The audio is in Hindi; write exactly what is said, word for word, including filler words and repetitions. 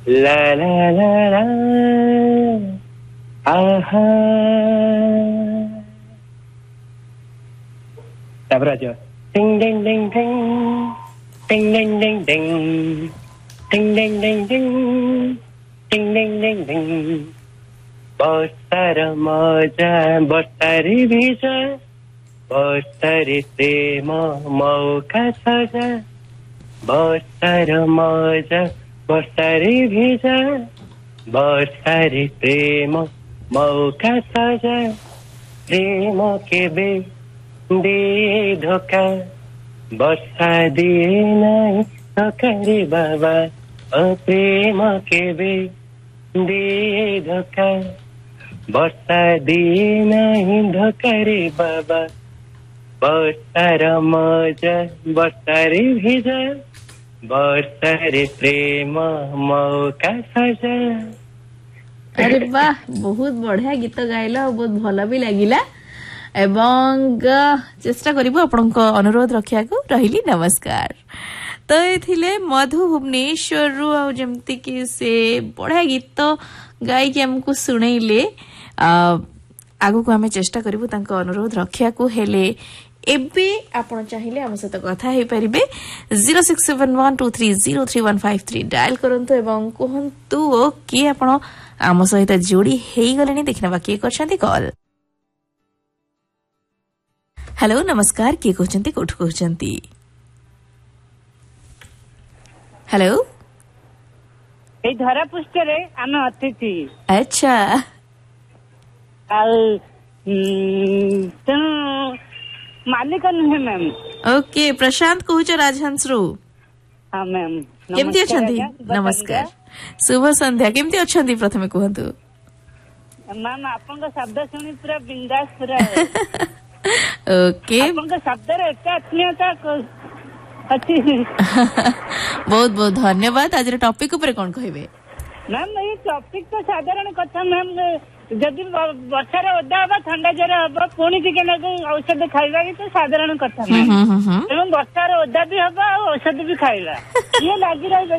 ला ला ला ला आहा तापर जो टिंग टिंग टिंग टिंग टिंग टिंग टिंग टिंग टिंग टिंग टिंग टिंग टिंग टिंग टिंग ବର୍ଷାର ମଜା ବର୍ଷାରେ ଭିଜା ବର୍ଷାରେ ପ୍ରେମ ମୌକା ସଜା ବର୍ଷାର ମଜା ବର୍ଷାରେ ଭିଜା ବର୍ଷାରେ ପ୍ରେମ ମୌକା ସଜା ପ୍ରେମ କେବେ ଦିଏ ଧୋକା ବର୍ଷା ଦିଏ ନାହିଁ ଧୋକାରେ ବାବା ଓ ପ୍ରେମ କେବେ ଦିଏ ଧୋକା ବର୍ଷା ଦିଏ ନାହିଁ ଧୋକାରେ ବାବା ବର୍ଷାର ମଜା ବର୍ଷାରେ ଭିଜା ବର୍ଷାରେ ପ୍ରେମ ମୌକା ସଜା। अरे वाह बहुत बढ़िया गीत गाइला और बहुत भल भी लगिला एवं चेष्टा करिबो आपनक अनुरोध रखिया को रहिली नमस्कार। तो ये थिले मधु भुवनेश्वर रु आ जेमती कि से बढ़िया गीत गाई के हमको सुनैले आगु को हमें चेष्टा करिबो तांको अनुरोध रखिया को हेले एबे आपण चाहिए आम सहित कथा हो पारे zero six seven one two three zero three one five three dial करंतु एवं कहंतु कि आपण आम सहित जोड़ी हेई गलेनी देखना बाकी करछंती कॉल। हेलो नमस्कार किए कहचंती कोठु कहचंती हेलो ए धरा पुष्टरे आम अतिथि अच्छा आउ तेणु मालिक नुहे मैम ओके प्रशांत कहूच राजहंस रु हाँ मैम केमती अछंती नमस्कार शुभ संध्या केमती अछंती प्रथमे कहंतु मैम आपन शब्द सुनी पूरा बिंदास पूरा ओके आपन शब्द रे एत आत्मीयता अच्छी बहुत बहुत धन्यवाद आज टॉपिक ऊपर कौन कहबे मैम ये टॉपिक तो साधारण कथा मैम जदि वर्षार ओदा हवा ठंडा जर हम पुणी टे औषध खाइबा तो साधारण कथा मैम एवं वर्षार ओदा भी हवा औषध भी खाइबा ये लगी रही